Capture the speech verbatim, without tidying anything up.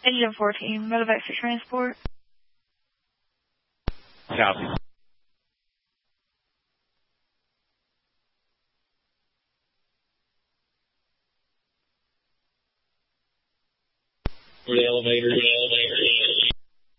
Engine fourteen, medevac for transport. Copy. For the elevator. The elevator.